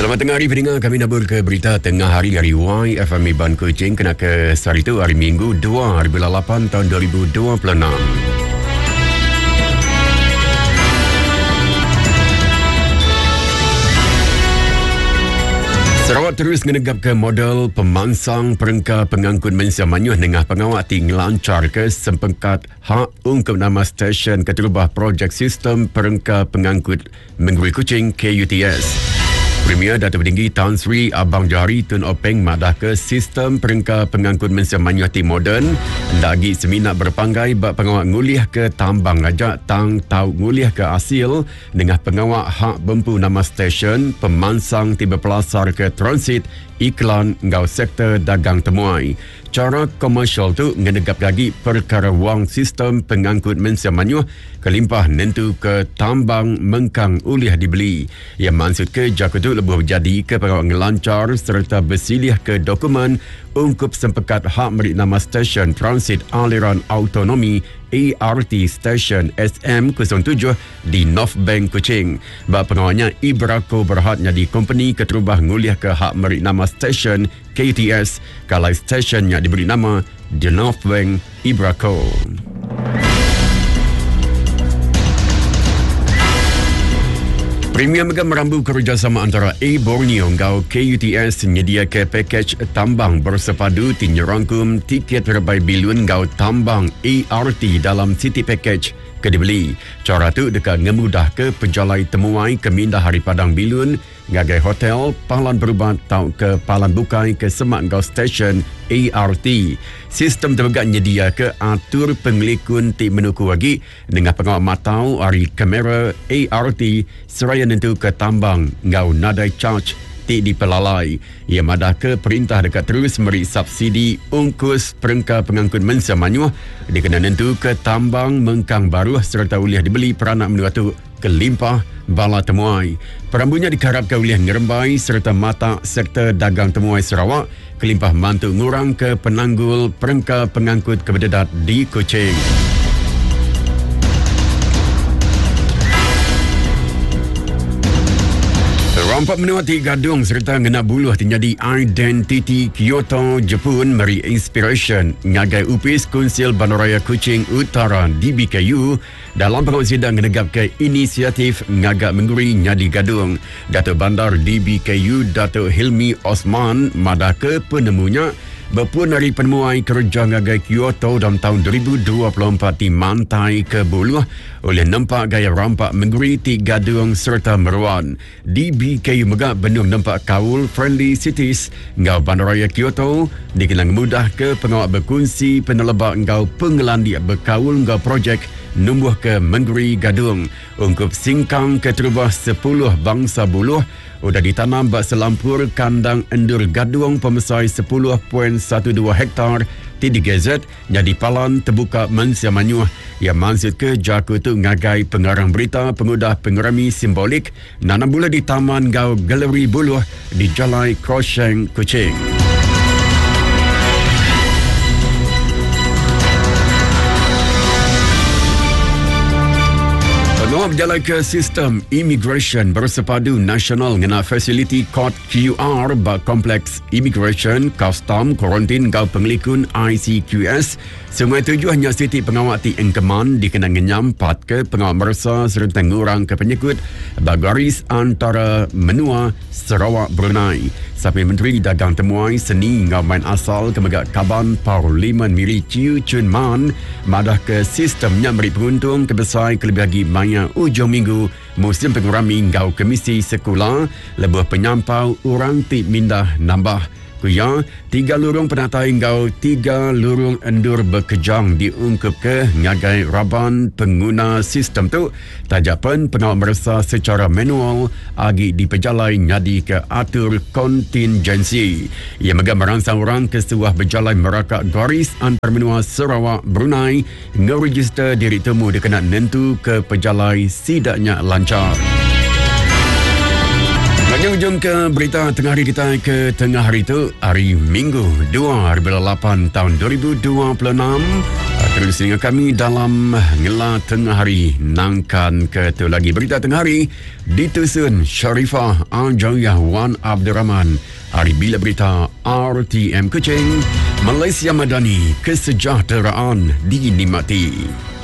Selamat tengah hari pendengar, kami nabur ke berita tengah hari YFM Iban Kuching kena ke hari itu hari Minggu 2/8 tahun 2026. Sarawak terus menegap ke model pemansang perengka pengangkut Malaysia Manyuh dengan pengawal ting lancar ke sempengkat hak ungkap nama stesen keterubah projek sistem perengka pengangkut Mengguri Kuching KUTS. Premier Datuk Tinggi Tan Sri Abang Jari Tun Openg madah ke sistem perengka pengangkut Malaysia Manyuh ti moden dagi seminat berpanggai bak pengawal nguliah ke tambang ajak tang tau nguliah ke asil dengan pengawal hak bempu nama stesen pemansang ti berpelasar ke transit iklan ngau sektor dagang temuai. Cara komersial tu ngenegap lagi perkara wang sistem pengangkut Malaysia Manyuh kelimpah nentu ke tambang mengkang uliah dibeli. Yang maksud ke jakutu lebih jadi ke pengawal ngelancar serta bersilih ke dokumen ungkup sempekat hak merik nama stesen transit aliran autonomi ART Station SM07 di North Bank Kuching. Bak pengawalnya Ibrako berhad jadi company keterubah nguliah ke hak merik nama stesen KTS kalau stationnya diberi nama The North Bank Ibrako. Premier Megam merambu kerjasama antara A Borneo ngau KUTS nyedia ke pakej tambang bersepadu ti nyerangkum tiket berbai bilion ngau tambang ART dalam City Package ke dibeli. Cara tu dekat ngemudah ke penjalai temuai ke minda hari padang bilion ngagai hotel palan berubat tau ke palan bukai ke semak ngau stesen ART. Sistem terbegak nyedia ke atur pengelikun ti menuku lagi dengan pengawal matau hari kamera ART seraya nentu ke tambang ngau nadai charge ti dipelalai. Ia madah ke perintah dekat terus meri subsidi ungkus perengka pengangkut Malaysia Manyuh dikena nentu ke tambang mengkang baru serta uliah dibeli peranak menua tu kelimpah bala temuai. Perambunya dikarap ke uliah ngerembai serta mata sektor dagang temuai Sarawak kelimpah mantu ngurang ke penanggul perengka pengangkut kebededat di Kuching. Rompak menua ti gadung serta ngena buluh tinjadi identiti Kyoto Jepun meri inspiration ngagai upis Kunsil Bandaraya Kuching Utara DBKU dalam pengawal sidang ngenegap ke inisiatif ngagak mengguri nyadi gadung. Datuk Bandar DBKU Datuk Hilmi Osman madah ke penemunya berpun dari penemuai kerja ngagai Kyoto dalam tahun 2024 di Mantai ke Buluh oleh nampak gaya rampak mengguri ti gadung serta meruan. DBKU megak benung nampak kaul friendly cities ngau Bandaraya Kyoto dikenang mudah ke pengawal berkunci penelebak ngau pengelandi berkaul ngau projek numbuh ke mengguri gadung ungkup singkang ke terubah 10 bangsa buluh sudah ditanam bak selampur kandang endur gadung pemesai 10.12 hektar ti digezet jadi palan terbuka Malaysia Manyuh. Yang maksud ke jaku tu ngagai pengarang berita pengudah pengerami simbolik nanam bula di taman ngau galeri buluh di Jalai Krosheng Kuching. Berjalan ke sistem immigration bersepadu nasional ngena fasiliti kod QR bak kompleks immigration, custom, kuarantin gau pengelikun ICQS. Semua tujuannya siti pengawal ti engkeman dikenang ngenyam pat ke pengawal merasa serta ngurang ke penyekut bagaris antara menua Sarawak Brunei. Sampai Menteri Dagang Temuai Seni ngau main asal kemegak Kaban Parlimen Miri Chiu Chun Man madah ke sistemnya beri penguntung kebesai kelebih maya ujung minggu musim pengurami ngau komisi sekolah lebih penyampau orang ti mindah nambah. Kuya, 3 lurung penatai ngau 3 lurung endur berkejang diungkap ke ngagai raban pengguna sistem tu. Tajapan pengawal merasa secara manual agi dipejalai nyadi ke atur kontingensi. Ia megam merangsang orang ke sebuah berjalan merakak garis antar menua Sarawak Brunei ngeregister diri temu dikena nentu ke pejalai sidaknya lancar. Lanjut ke berita tengah hari kita ke tengah hari itu hari Minggu 2/8 tahun 2026. Terus dengan kami dalam Ngela Tengah Hari. Nangkan ke tu lagi berita tengah hari ditusun Sharifah Al-Jawiyah Wan Abdul Rahman. Hari bila berita RTM Kuching, Malaysia Madani, kesejahteraan dinikmati.